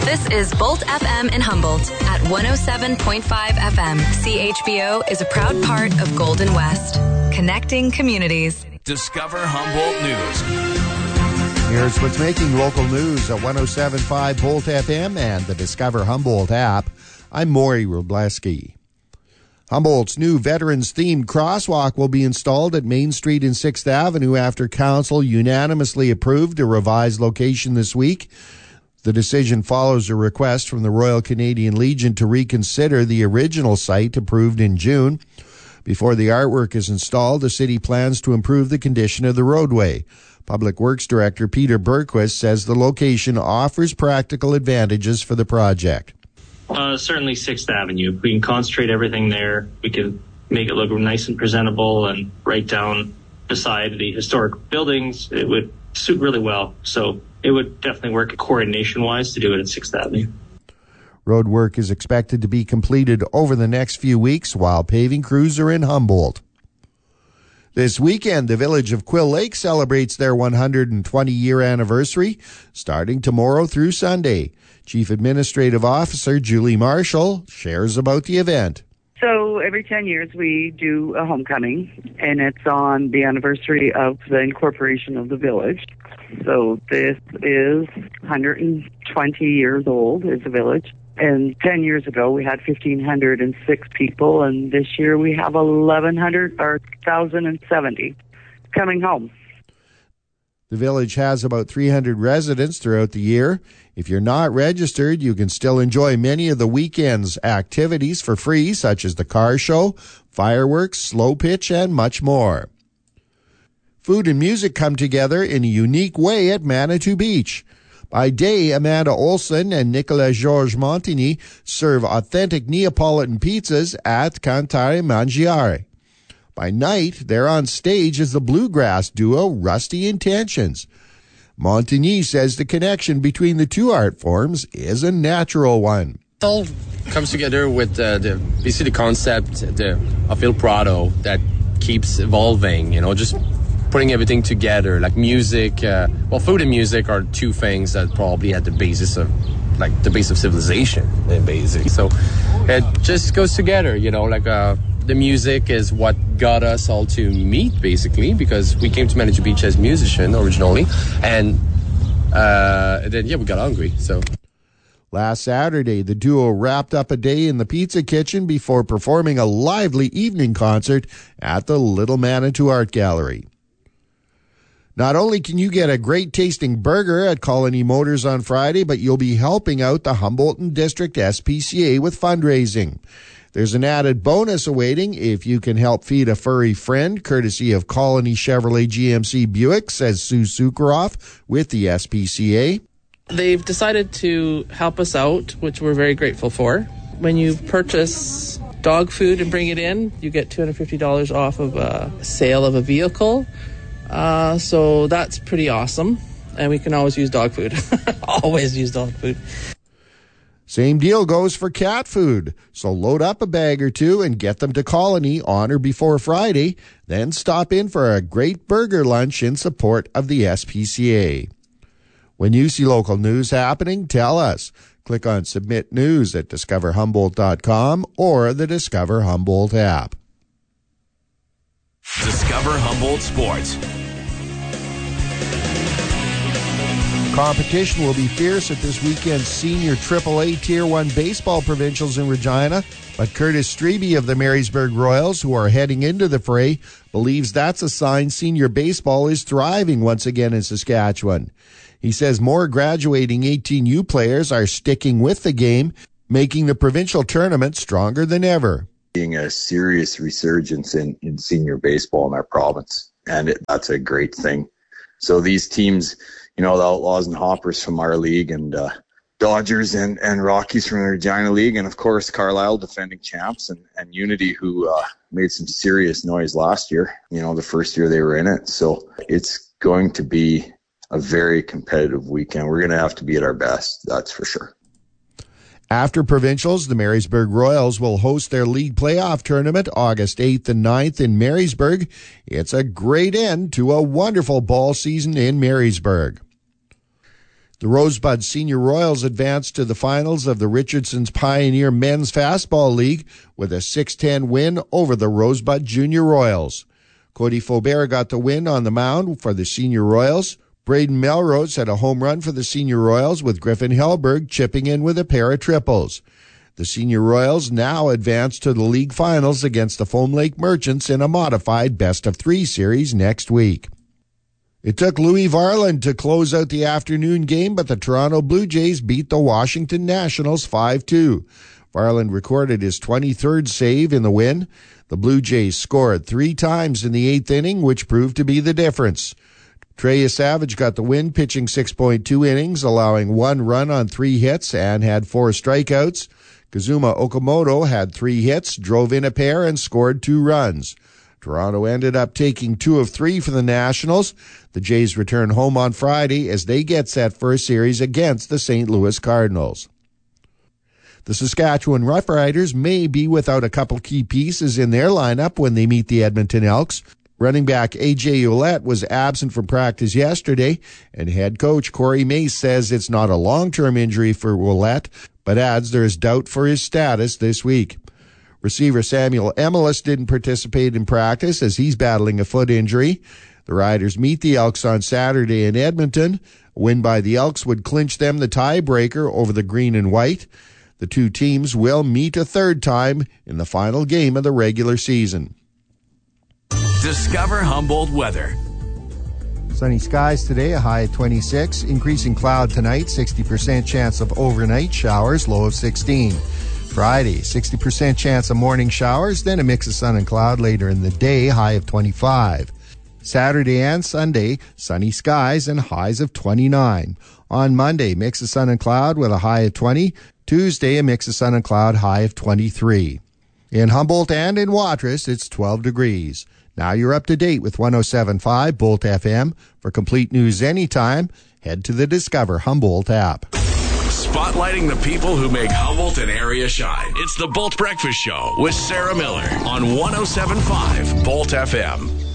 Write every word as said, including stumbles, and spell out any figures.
This is Bolt F M in Humboldt at one oh seven point five F M. C H B O is a proud part of Golden West, connecting communities. Discover Humboldt News. Here's what's making local news at one oh seven point five Bolt F M and the Discover Humboldt app. I'm Maury Robleski. Humboldt's new veterans-themed crosswalk will be installed at Main Street and sixth Avenue after Council unanimously approved a revised location this week. The decision follows a request from the Royal Canadian Legion to reconsider the original site approved in June. Before the artwork is installed, the city plans to improve the condition of the roadway. Public Works Director Peter Berquist says the location offers practical advantages for the project. Uh, certainly sixth Avenue. We can concentrate everything there. We can make it look nice and presentable and right down beside the historic buildings. It would suit really well. So it would definitely work coordination-wise to do it at sixth Avenue. Road work is expected to be completed over the next few weeks while paving crews are in Humboldt. This weekend, the village of Quill Lake celebrates their one hundred twenty-year anniversary, starting tomorrow through Sunday. Chief Administrative Officer Julie Marshall shares about the event. So every ten years we do a homecoming, and it's on the anniversary of the incorporation of the village. So this is one hundred twenty years old as a village. And ten years ago we had one thousand five hundred six people, and this year we have eleven hundred or one thousand seventy coming home. The village has about three hundred residents throughout the year. If you're not registered, you can still enjoy many of the weekend's activities for free, such as the car show, fireworks, slow pitch, and much more. Food and music come together in a unique way at Manitou Beach. By day, Amanda Olson and Nicolas Georges Montigny serve authentic Neapolitan pizzas at Cantare Mangiare. By night, they're on stage as the bluegrass duo Rusty Intentions. Montigny says the connection between the two art forms is a natural one. It all comes together with uh, the basically the concept the, of Il Prado that keeps evolving, you know, just putting everything together, like music. Uh, well, food and music are two things that probably at the basis of, like, the base of civilization, in basic. So it just goes together, you know, like uh, the music is what got us all to meet, basically, because we came to Manitou Beach as musicians originally, and uh, then, yeah, we got hungry, so... Last Saturday, the duo wrapped up a day in the pizza kitchen before performing a lively evening concert at the Little Manitou Art Gallery. Not only can you get a great-tasting burger at Colony Motors on Friday, but you'll be helping out the Humboldton District S P C A with fundraising. There's an added bonus awaiting if you can help feed a furry friend, courtesy of Colony Chevrolet G M C Buick, says Sue Sukoroff with the S P C A. They've decided to help us out, which we're very grateful for. When you purchase dog food and bring it in, you get two hundred fifty dollars off of a sale of a vehicle. Uh, so that's pretty awesome. And we can always use dog food. Always use dog food. Same deal goes for cat food. So load up a bag or two and get them to Colony on or before Friday. Then stop in for a great burger lunch in support of the S P C A. When you see local news happening, tell us. Click on Submit News at discover humboldt dot com or the Discover Humboldt app. Discover Humboldt Sports. Competition will be fierce at this weekend's senior triple A Tier one baseball provincials in Regina, but Curtis Strebe of the Marysburg Royals, who are heading into the fray, believes that's a sign senior baseball is thriving once again in Saskatchewan. He says more graduating eighteen U players are sticking with the game, making the provincial tournament stronger than ever. Being a serious resurgence in, in senior baseball in our province, and it, that's a great thing. So these teams, you know, the Outlaws and Hoppers from our league, and uh, Dodgers and, and Rockies from the Regina League, and of course Carlisle defending champs, and, and Unity, who uh, made some serious noise last year, you know, the first year they were in it. So it's going to be a very competitive weekend. We're going to have to be at our best, that's for sure. After provincials, the Marysburg Royals will host their league playoff tournament August eighth and ninth in Marysburg. It's a great end to a wonderful ball season in Marysburg. The Rosebud Senior Royals advanced to the finals of the Richardson's Pioneer Men's Fastball League with a six ten win over the Rosebud Junior Royals. Cody Faubert got the win on the mound for the Senior Royals. Braden Melrose had a home run for the Senior Royals, with Griffin Hellberg chipping in with a pair of triples. The Senior Royals now advance to the league finals against the Foam Lake Merchants in a modified best-of-three series next week. It took Louis Varland to close out the afternoon game, but the Toronto Blue Jays beat the Washington Nationals five two. Varland recorded his twenty-third save in the win. The Blue Jays scored three times in the eighth inning, which proved to be the difference. Trey Savage got the win, pitching six point two innings, allowing one run on three hits, and had four strikeouts. Kazuma Okamoto had three hits, drove in a pair, and scored two runs. Toronto ended up taking two of three for the Nationals. The Jays return home on Friday as they get set for a series against the Saint Louis Cardinals. The Saskatchewan Roughriders may be without a couple key pieces in their lineup when they meet the Edmonton Elks. Running back A J Ouellette was absent from practice yesterday, and head coach Corey Mace says it's not a long-term injury for Ouellette, but adds there is doubt for his status this week. Receiver Samuel Emelis didn't participate in practice as he's battling a foot injury. The Riders meet the Elks on Saturday in Edmonton. A win by the Elks would clinch them the tiebreaker over the Green and White. The two teams will meet a third time in the final game of the regular season. Discover Humboldt weather. Sunny skies today, a high of twenty-six. Increasing cloud tonight, sixty percent chance of overnight showers, low of sixteen. Friday, sixty percent chance of morning showers, then a mix of sun and cloud later in the day, high of twenty-five. Saturday and Sunday, sunny skies and highs of twenty-nine. On Monday, mix of sun and cloud with a high of twenty. Tuesday, a mix of sun and cloud, high of twenty-three. In Humboldt and in Watrous, it's twelve degrees. Now you're up to date with one oh seven point five Bolt F M. For complete news anytime, head to the Discover Humboldt app. Spotlighting the people who make Humboldt and area shine. It's the Bolt Breakfast Show with Sarah Miller on one oh seven point five Bolt F M.